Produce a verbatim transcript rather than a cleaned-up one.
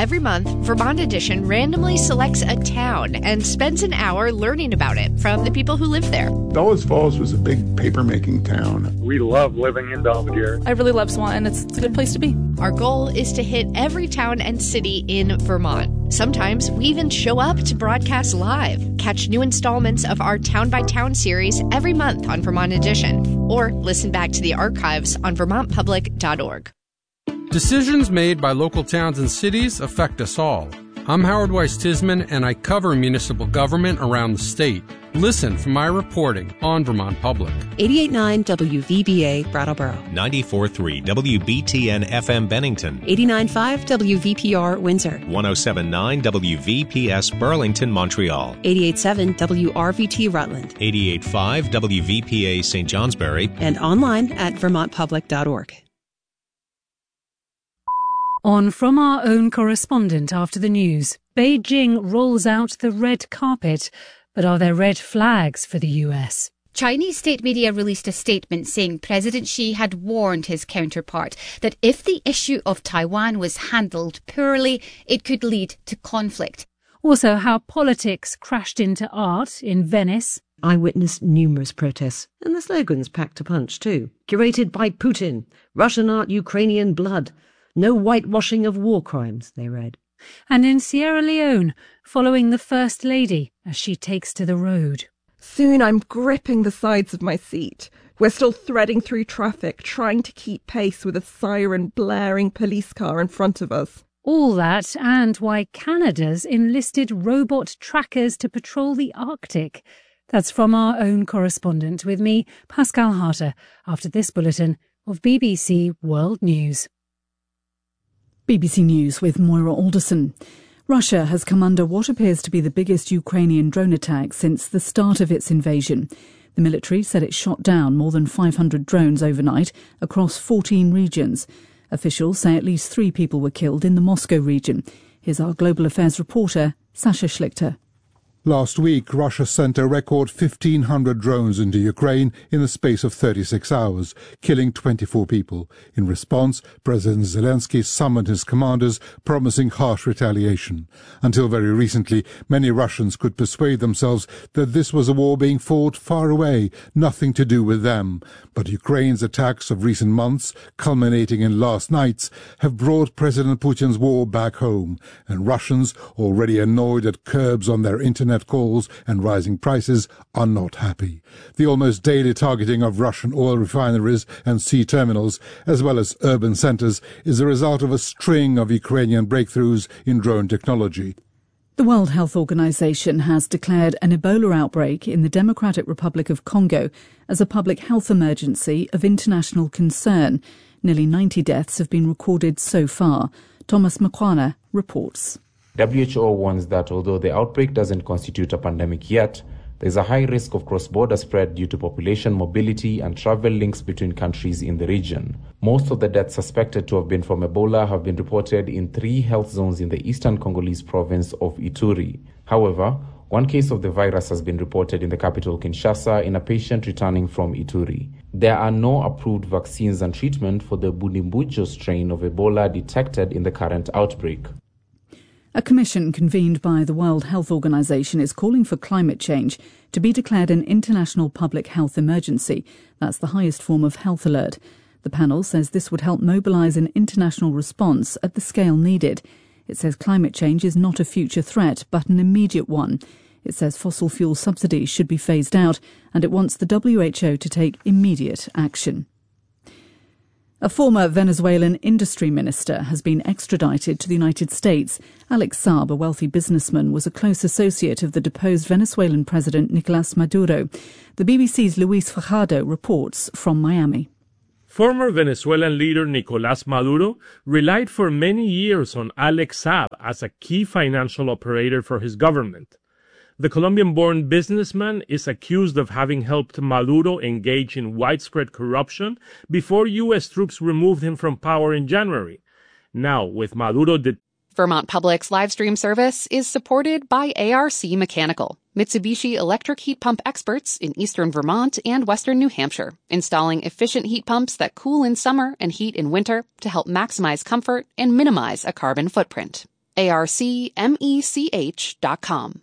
Every month, Vermont Edition randomly selects a town and spends an hour learning about it from the people who live there. Bellows Falls was a big paper-making town. We love living in Belvedere. I really love Swanton. It's, it's a good place to be. Our goal is to hit every town and city in Vermont. Sometimes we even show up to broadcast live. Catch new installments of our Town by Town series every month on Vermont Edition, or listen back to the archives on vermont public dot org. Decisions made by local towns and cities affect us all. I'm Howard Weiss-Tisman, and I cover municipal government around the state. Listen for my reporting on Vermont Public. eighty-eight point nine W V B A Brattleboro. ninety-four point three W B T N F M Bennington. eighty-nine point five W V P R Windsor. one oh seven point nine W V P S Burlington, Montreal. eighty-eight point seven W R V T Rutland. eighty-eight point five W V P A Saint Johnsbury. And online at vermont public dot org. On From Our Own Correspondent after the news, Beijing rolls out the red carpet, but are there red flags for the U S? Chinese state media released a statement saying President Xi had warned his counterpart that if the issue of Taiwan was handled poorly, it could lead to conflict. Also, how politics crashed into art in Venice. I witnessed numerous protests, and the slogans packed a punch too. Curated by Putin, Russian art, Ukrainian blood. No whitewashing of war crimes, they read. And in Sierra Leone, following the First Lady as she takes to the road. Soon I'm gripping the sides of my seat. We're still threading through traffic, trying to keep pace with a siren blaring police car in front of us. All that and why Canada's enlisted robot trackers to patrol the Arctic. That's From Our Own Correspondent with me, Pascal Harter, after this bulletin of B B C World News. B B C News with Moira Alderson. Russia has come under what appears to be the biggest Ukrainian drone attack since the start of its invasion. The military said it shot down more than five hundred drones overnight across fourteen regions. Officials say at least three people were killed in the Moscow region. Here's our Global Affairs reporter, Sasha Schlichter. Last week, Russia sent a record fifteen hundred drones into Ukraine in the space of thirty-six hours, killing twenty-four people. In response, President Zelensky summoned his commanders, promising harsh retaliation. Until very recently, many Russians could persuade themselves that this was a war being fought far away, nothing to do with them. But Ukraine's attacks of recent months, culminating in last night's, have brought President Putin's war back home, and Russians, already annoyed at curbs on their internet calls and rising prices, are not happy. The almost daily targeting of Russian oil refineries and sea terminals, as well as urban centres, is a result of a string of Ukrainian breakthroughs in drone technology. The World Health Organization has declared an Ebola outbreak in the Democratic Republic of Congo as a public health emergency of international concern. Nearly ninety deaths have been recorded so far. Thomas Makwana reports. W H O warns that although the outbreak doesn't constitute a pandemic yet, there's a high risk of cross-border spread due to population mobility and travel links between countries in the region. Most of the deaths suspected to have been from Ebola have been reported in three health zones in the eastern Congolese province of Ituri. However, one case of the virus has been reported in the capital Kinshasa in a patient returning from Ituri. There are no approved vaccines and treatment for the Bundibugyo strain of Ebola detected in the current outbreak. A commission convened by the World Health Organization is calling for climate change to be declared an international public health emergency. That's the highest form of health alert. The panel says this would help mobilize an international response at the scale needed. It says climate change is not a future threat, but an immediate one. It says fossil fuel subsidies should be phased out, and it wants the W H O to take immediate action. A former Venezuelan industry minister has been extradited to the United States. Alex Saab, a wealthy businessman, was a close associate of the deposed Venezuelan president Nicolas Maduro. The B B C's Luis Fajardo reports from Miami. Former Venezuelan leader Nicolás Maduro relied for many years on Alex Saab as a key financial operator for his government. The Colombian-born businessman is accused of having helped Maduro engage in widespread corruption before U S troops removed him from power in January. Now, with Maduro... De- Vermont Public's live stream service is supported by A R C Mechanical, Mitsubishi electric heat pump experts in eastern Vermont and western New Hampshire, installing efficient heat pumps that cool in summer and heat in winter to help maximize comfort and minimize a carbon footprint. A R C M E C H dot com.